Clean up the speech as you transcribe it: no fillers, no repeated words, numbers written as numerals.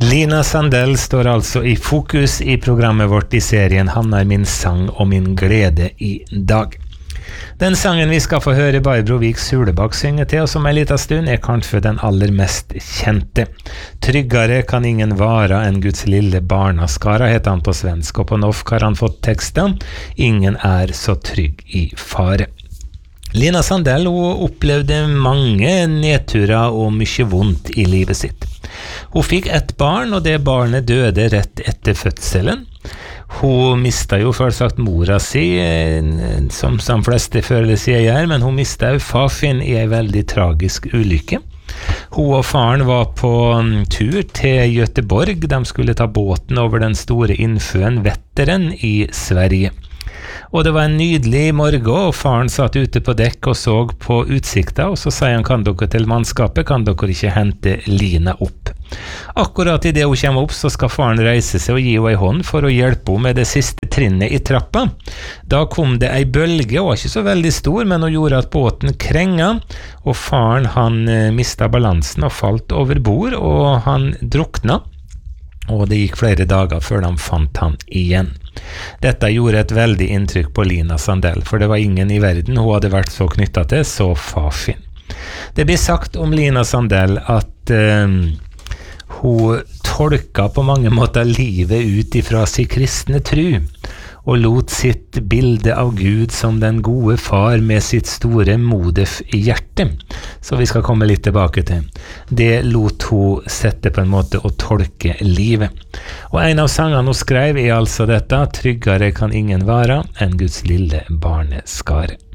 Lina Sandell står altså i fokus i programmet vårt i serien «Han min sang og min glede i dag». Den sangen vi skal få høre Barbro Vik Sulebakk synge til oss om en liten stund kanskje den aller mest kjente. «Tryggare kan ingen vara enn Guds lille barnaskara» heter han på svensk, og på norsk har han fått teksten «Ingen så trygg i fare». Lina Sandell opplevde mange nedturer og mye vondt i livet sitt. Hun fikk ett barn, og det barnet døde rett etter fødselen. Hun mistet jo først mora si, som de fleste føler sier gjør, men hun mistet jo far sin i en veldig tragisk ulykke. Hun og faren var på tur til Göteborg. De skulle ta båten over den store innsjøen Vättern i Sverige. Og det var en nydelig morgen, og faren satt ute på dekk og så på utsikta, og så sa han, kan dere til mannskapet, kan dere ikke hente Lina opp? Akkurat i det hun kommer opp, så skal faren reise seg og gi henne en hånd for å hjelpe henne med det siste trinnet i trappa. Da kom det en bølge, og var ikke så veldig stor, men hun gjorde at båten krenga, og faren han mistet balansen og falt over bord, og han drukna. Og det gikk flere dager før de fant han igjen. Dette gjorde et veldig inntrykk på Lina Sandell, for det var ingen i verden hun hadde vært så knyttet til, så farfin. Det blir sagt om Lina Sandell at hun tolka på mange måter livet ut ifra sin kristne tru, og lot sitt bilde av Gud som den gode far med sitt store modef i hjertet, så vi skal komme litt tilbake til. Det lot hun sette på en måte å tolke livet. Og en av sangene hun skrev altså dette, «Tryggare kan ingen vara enn Guds lille barneskare».